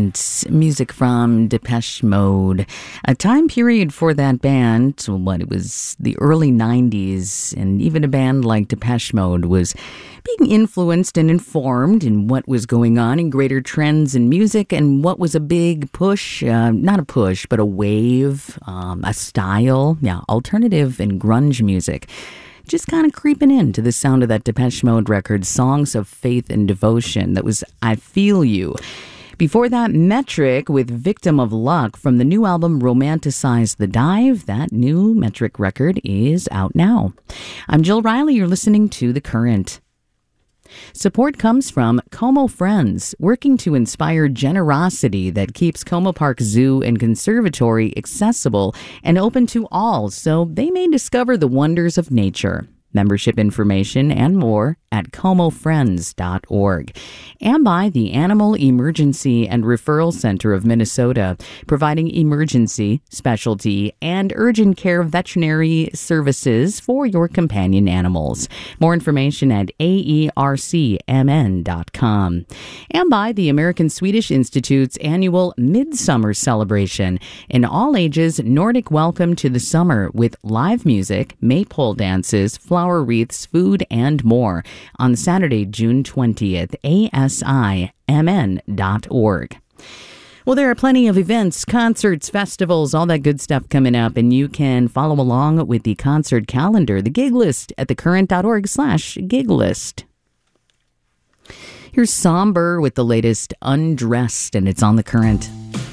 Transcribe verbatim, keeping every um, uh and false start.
recent music from Depeche Mode. A time period for that band, what, it was the early nineties, and even a band like Depeche Mode was being influenced and informed in what was going on in greater trends in music and what was a big push, uh, not a push, but a wave, um, a style, yeah, alternative and grunge music. Just kind of creeping into the sound of that Depeche Mode record, Songs of Faith and Devotion. That was I Feel You. Before that, Metric with Victim of Luck from the new album Romanticize the Dive. That new Metric record is out now. I'm Jill Riley. You're listening to The Current. Support comes from Como Friends, working to inspire generosity that keeps Como Park Zoo and Conservatory accessible and open to all so they may discover the wonders of nature. Membership information and more at como friends dot org. And by the Animal Emergency and Referral Center of Minnesota, providing emergency, specialty, and urgent care veterinary services for your companion animals. More information at A E R C M N dot com. And by the American Swedish Institute's annual Midsummer Celebration, an all-ages Nordic welcome to the summer with live music, maypole dances, flower wreaths, food, and more on Saturday, June twentieth, A S I M N dot org. Well, there are plenty of events, concerts, festivals, all that good stuff coming up, and you can follow along with the concert calendar, the gig list, at thecurrent.org slash gig list. Here's Somber with the latest Undressed, and it's on The Current.